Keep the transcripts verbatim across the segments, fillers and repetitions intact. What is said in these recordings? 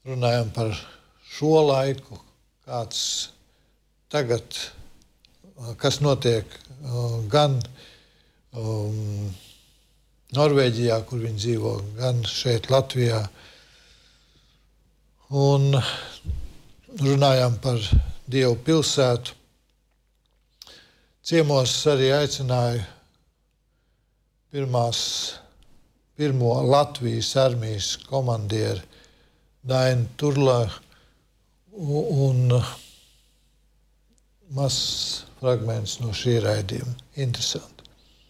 runājam par šo laiku, kāds tagad, kas notiek gan um, Norvēģijā, kur viņi dzīvo, gan šeit Latvijā. Un runājam par Dievu pilsētu. Ciemos arī aicināju pirmās, pirmo Latvijas armijas komandieri Dainu Turlā un mazs fragments no šī raidījuma. Interesanti.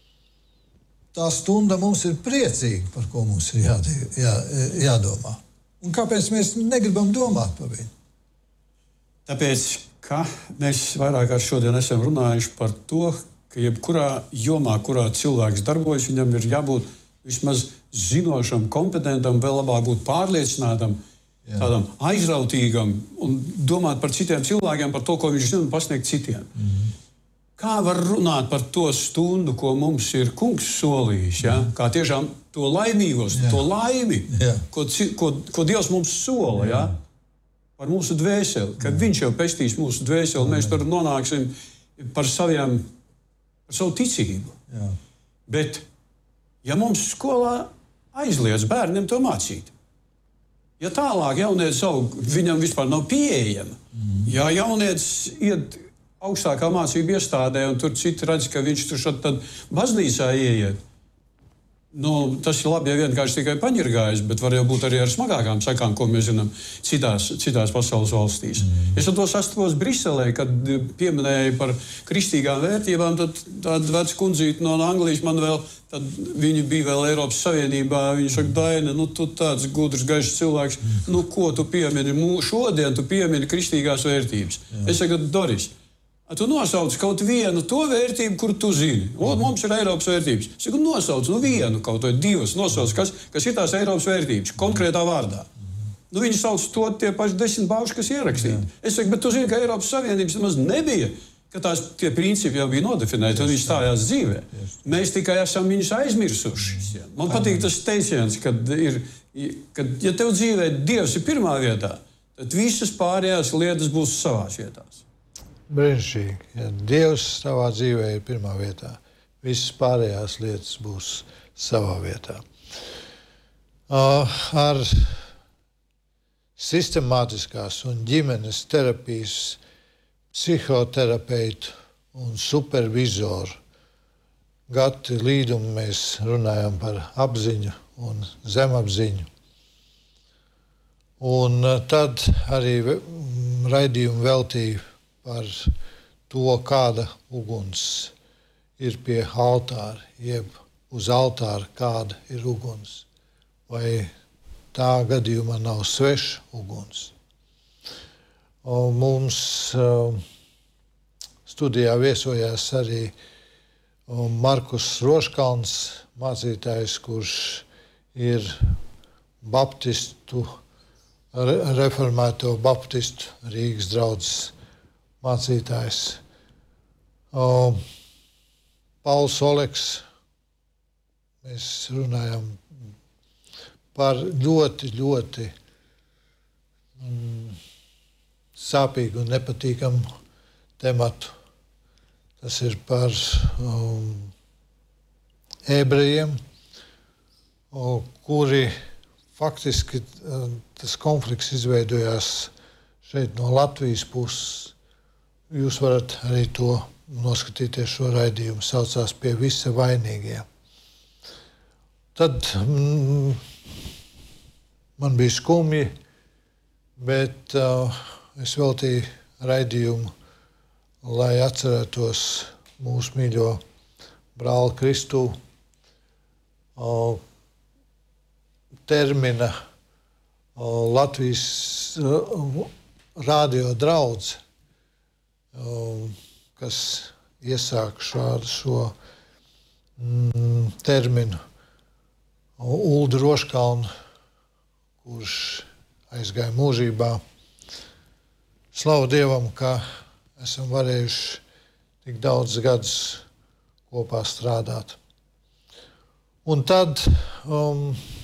Tā stunda mums ir priecīga, par ko mums ir jā, jā, jādomā. Un kāpēc mēs negribam domāt par viņu? Tāpēc, ka mēs vairāk kārt šodien esam runājuši par to, ka jebkurā jomā, kurā cilvēks darbojas, viņam ir jābūt vismaz zinošam, kompetentam, vēl labāk būt pārliecinātam, jā. Tādam aizrautīgam un domāt par citiem cilvēkiem, par to, ko viņš zina un pasniegt citiem. Mm-hmm. Kā var runāt par to stundu, ko mums ir kungs solījis, ja? Kā tiešām to laimīgos, jā. To laimi, jā. Ko, ko, ko Dievs mums sola, ja? Par mūsu dvēseli, ka jā. Viņš jau pestīs mūsu dvēseli, jā. Mēs tur nonāksim par saviem, par savu ticību. Jā. Bet, ja mums skolā aizliedz bērniem to mācīt, ja tālāk jaunietis aug, viņam vispār nav pieejama, mm. ja jaunietis iet augstākā mācību iestādē, un tur citi redz, ka viņš tur šad tad baznīcā ieiet. Nu, tas ir labi, ja vienkārši tikai paņirgājis, bet var jau būt arī ar smagākām sakām, ko mēs zinām citās, citās pasaules valstīs. Mm. Es ar to sastapos Briselē, kad pieminēja par kristīgām vērtībām, tad tāda veca kundzīte no Anglijas man vēl, tad viņi bija vēl Eiropas Savienībā, viņi saka, Daina, nu tu tāds gudrs, gaišs cilvēks, mm. nu ko tu piemini, šodien tu piemini kristīgās vērtības. Mm. Es saku, Doris, tu nosauc kaut vienu to vērtību, kuru tu zini. O, mums ir Eiropas vērtības. Es saku, nosauc nu vienu kaut vai divas, nosauc, kas, kas ir tās Eiropas vērtības, konkrētā vārdā. Nu, viņi sauc to tie paši desmit bauši, kas ierakstīti. Es saku, bet tu zini, ka Eiropas Savienības nemaz nebija, ka tās tie principi jau bija nodefinēti, un viņi stājās dzīvē. Mēs tikai esam viņus aizmirsuši. Man patīk tas teiciens, kad ir, kad, ja tev dzīvē Dievs ir pirmā vietā, tad visas pārējās lietas būs savās vietās. Brīnišķīgi. Ja Dievs savā dzīvē ir pirmā vietā, visas pārējās lietas būs savā vietā. Uh, ar sistemātiskās un ģimenes terapijas psihoterapeitu un supervizoru Gati Līdumu mēs runājam par apziņu un zemapziņu. Un tad arī raidījumu veltīju par to, kāda uguns ir pie altāra, jeb uz altāra kāda ir uguns. Vai tā gadījumā nav sveša uguns. Un mums uh, studijā viesojās arī Markus Roškalns, mācītājs, kurš ir baptistu, re, reformēto baptistu Rīgas draudzes mācītājs. O, Pauls Oleks, mēs runājam par ļoti, ļoti mm, sāpīgu un nepatīkamu tematu. Tas ir par um, ebrejiem, o, kuri faktiski tas konflikts izveidojās šeit no Latvijas puses. Jūs varat arī to noskatīties šo raidījumu, saucās Pie visa vainīgie. Tad mm, man bija skumji, bet uh, es veltīju raidījumu, lai atcerētos mūsu mīļo brāli Kristū, uh, termina uh, Latvijas uh, radio draudze, kas iesāk šādu šo mm, terminu. Uldu Roškalnu, kurš aizgāja mūžībā. Slavu Dievam, ka esam varējuši tik daudz gadus kopā strādāt. Un tad um,